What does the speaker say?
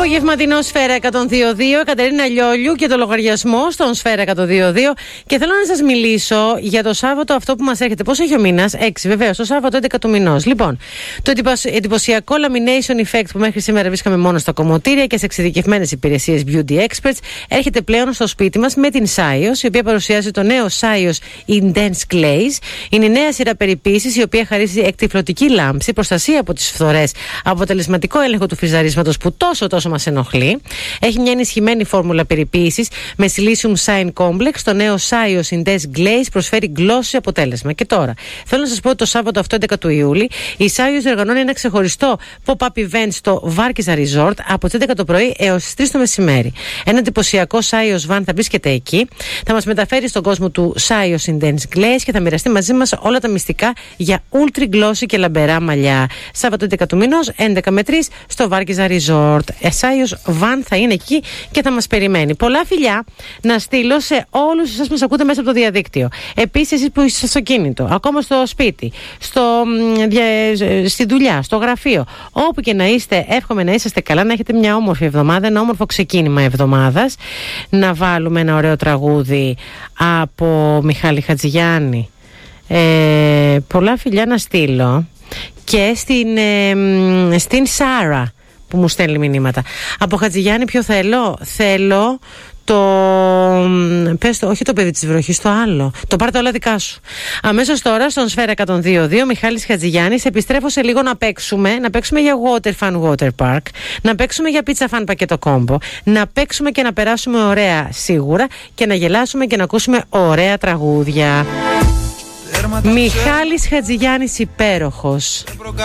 Απογευματινό Σφαίρα 102.2, Κατερίνα Λιόλιου και το λογαριασμό στον Σφαίρα 102.2. Και θέλω να σας μιλήσω για το Σάββατο αυτό που μας έρχεται. Πώς έχει ο μήνας? 6, βεβαίως, το Σάββατο 11 του μηνός. Λοιπόν, το εντυπωσιακό lamination effect που μέχρι σήμερα βρίσκαμε μόνο στα κομμωτήρια και σε εξειδικευμένες υπηρεσίες beauty experts έρχεται πλέον στο σπίτι μας με την Saios, η οποία παρουσιάζει το νέο Saios Intense Glaze. Είναι η νέα σειρά περιποίησης, η οποία χαρίζει εκτυφλωτική λάμψη, προστασία από τις φθορές, αποτελεσματικό έλεγχο του φριζαρίσματος που τόσο μας ενοχλεί. Έχει μια ενισχυμένη φόρμουλα περιποίησης με Silicium Shine Complex. Το νέο Saios Intense Glaze προσφέρει glossy αποτέλεσμα. Και τώρα, θέλω να σας πω ότι το Σάββατο αυτό 11 του Ιούλη η Saios οργανώνει ένα ξεχωριστό pop-up event στο Βάρκιζα Resort από τις 11 το πρωί έως τις 3 το μεσημέρι. Ένα εντυπωσιακό Saios van θα βρίσκεται εκεί. Θα μας μεταφέρει στον κόσμο του Saios Intense Glaze και θα μοιραστεί μαζί μας όλα τα μυστικά για ultra glossy και λαμπερά μαλλιά. Σάββατο 11 του μηνός, 11 με 3 στο Βάρκιζα Resort. Saios Van θα είναι εκεί και θα μας περιμένει. Πολλά φιλιά να στείλω σε όλους εσάς που μας ακούτε μέσα από το διαδίκτυο. Επίσης, εσείς που είστε στο κίνητο, ακόμα στο σπίτι, στη δουλειά, στο γραφείο, όπου και να είστε, εύχομαι να είσαστε καλά, να έχετε μια όμορφη εβδομάδα, ένα όμορφο ξεκίνημα εβδομάδας. Να βάλουμε ένα ωραίο τραγούδι από Μιχάλη Χατζηγιάννη. Πολλά φιλιά να στείλω και στην Σάρα που μου στέλνει μηνύματα. Από Χατζηγιάννη ποιο θέλω? Θέλω πες το, όχι το παιδί της βροχής, το άλλο. Το πάρτε όλα δικά σου. Αμέσως τώρα στον Σφαίρα 102.2, Μιχάλης Χατζηγιάννης. Επιστρέφω σε λίγο να παίξουμε για Water Fun Water Park, να παίξουμε για Pizza Fun πακέτο κόμπο, να παίξουμε και να περάσουμε ωραία σίγουρα και να γελάσουμε και να ακούσουμε ωραία τραγούδια. Μιχάλης Χατζηγιάννης, υπέροχος.